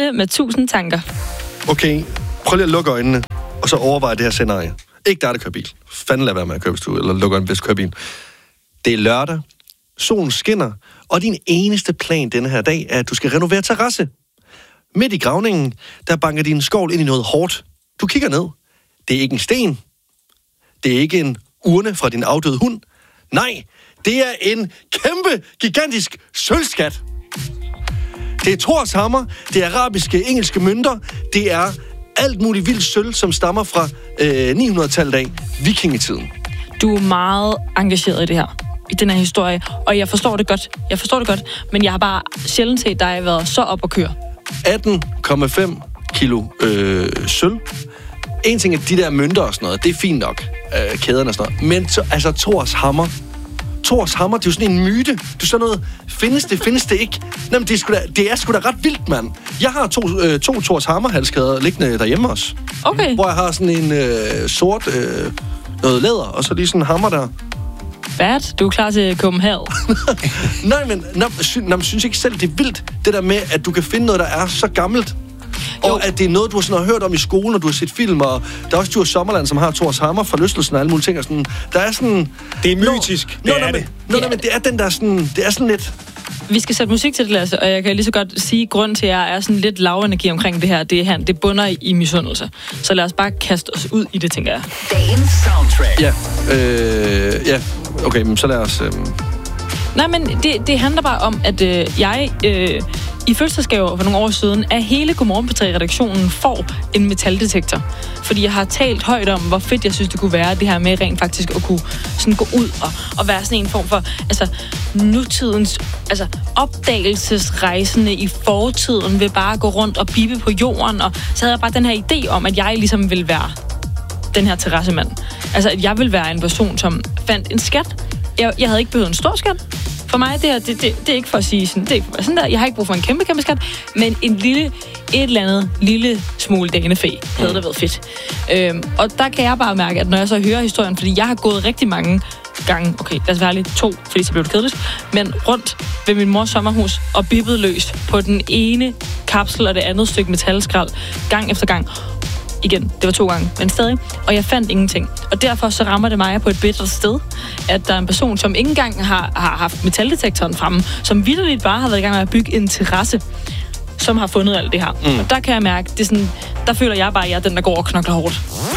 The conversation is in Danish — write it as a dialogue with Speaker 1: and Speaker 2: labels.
Speaker 1: Line med 1000 tanker.
Speaker 2: Okay, prøv lige at lukke øjnene, og så overveje det her scenarie. Ikke dig, der kører bil. Fanden lad være med at køre, hvis du eller lukker øjnene, hvis du kører bil. Det er lørdag, solen skinner, og din eneste plan denne her dag er, at du skal renovere terrasse. Midt i gravningen, der banker din skovl ind i noget hårdt. Du kigger ned. Det er ikke en sten. Det er ikke en urne fra din afdøde hund. Nej, det er en kæmpe, gigantisk sølvskat. Det er Thors hammer, det er arabiske, engelske mønter, det er alt muligt vildt sølv, som stammer fra 900-tallet af, vikingetiden.
Speaker 1: Du er meget engageret i det her, i den her historie, og jeg forstår det godt, men jeg har bare sjældent set dig været så op at køre.
Speaker 2: 18,5 kilo sølv. En ting er de der mønter og sådan noget, det er fint nok, kæderne og sådan noget, men altså Thors hammer, det er jo sådan en myte. Det er sådan noget, findes det ikke? Jamen, det er sgu da ret vildt, mand. Jeg har to Thors hammerhalskæder liggende derhjemme også.
Speaker 1: Okay.
Speaker 2: Hvor jeg har sådan en sort noget læder, og så lige sådan en hammer der.
Speaker 1: Bad, du er klar til Copenhagen.
Speaker 2: Nej, men synes ikke selv, det er vildt, det der med, at du kan finde noget, der er så gammelt. Og jo. At det er noget, du har sådan hørt om i skolen, og du har set film, og der er også Djurs Sommerland, som har Thors hammer, forlystelsen og alle mulige ting. Og sådan, der er sådan...
Speaker 3: Det er mytisk.
Speaker 2: Men det er den der sådan... Det er sådan lidt...
Speaker 1: Vi skal sætte musik til det, Lasse, og jeg kan lige så godt sige, at grunden til, at jeg er sådan lidt lav energi omkring det her, det bunder i misundelse. Så lad os bare kaste os ud i det, tænker jeg.
Speaker 4: Dagens soundtrack.
Speaker 2: Ja, okay, men så lad os...
Speaker 1: Nej, men det handler bare om, at jeg i fødselsdagsgave for nogle år siden af hele Godmorgen P3-redaktionen får en metaldetektor. Fordi jeg har talt højt om, hvor fedt jeg synes, det kunne være, det her med rent faktisk at kunne sådan gå ud og være sådan en form for nutidens opdagelsesrejsende i fortiden ved bare at gå rundt og bippe på jorden. Og så havde jeg bare den her idé om, at jeg ligesom ville være den her terrassemand. Altså, at jeg ville være en person, som fandt en skat. Jeg havde ikke behøvet en stor skat. For mig, det er ikke for at sige sådan, det er ikke sådan der, jeg har ikke brug for en kæmpe skat, men et eller andet lille smule danefæ havde det været fedt. Og der kan jeg bare mærke, at når jeg så hører historien, fordi jeg har gået rigtig mange gange, okay, lad os være ærlig, 2, fordi så blev det kedeligt, men rundt ved min mors sommerhus og bippet løs på den ene kapsel og det andet stykke metalskrald, gang efter gang. Igen, det var 2 gange, men stadig. Og jeg fandt ingenting. Og derfor så rammer det mig på et bittert sted, at der er en person, som ikke engang har haft metaldetektoren fremme, som vitterligt bare har været i gang med at bygge en terrasse, som har fundet alt det her. Og der kan jeg mærke, det er sådan, der føler jeg bare, at jeg er den, der går og knokler hårdt.